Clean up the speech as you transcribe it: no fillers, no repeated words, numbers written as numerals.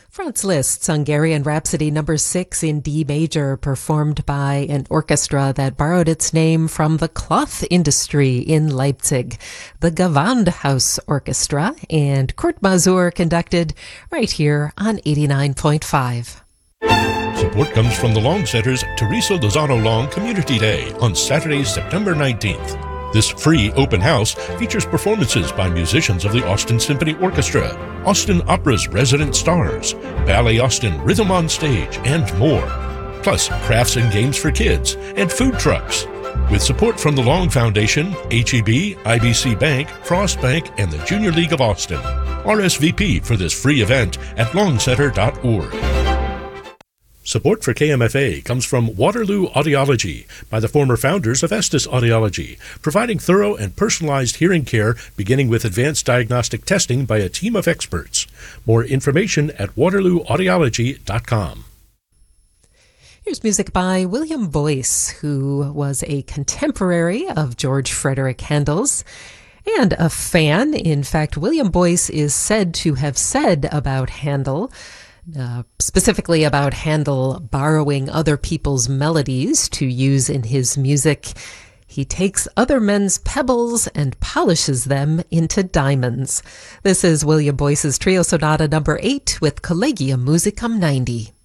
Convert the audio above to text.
Franz Liszt's Hungarian Rhapsody No. 6 in D major, performed by an orchestra that borrowed its name from the cloth industry in Leipzig, the Gewandhaus Orchestra, and Kurt Masur conducted right here on 89.5. Support comes from the Long Center's Teresa Lozano Long Community Day on Saturday, September 19th. This free open house features performances by musicians of the Austin Symphony Orchestra, Austin Opera's resident stars, Ballet Austin Rhythm on Stage, and more. Plus, crafts and games for kids and food trucks. With support from the Long Foundation, HEB, IBC Bank, Frost Bank, and the Junior League of Austin. RSVP for this free event at longcenter.org. Support for KMFA comes from Waterloo Audiology by the former founders of Estes Audiology, providing thorough and personalized hearing care beginning with advanced diagnostic testing by a team of experts. More information at waterlooaudiology.com. Here's music by William Boyce, who was a contemporary of George Frederick Handel's and a fan. In fact, William Boyce is said to have said about Handel, specifically about Handel borrowing other people's melodies to use in his music, he takes other men's pebbles and polishes them into diamonds. This is William Boyce's Trio Sonata No. 8 with Collegium Musicum 90.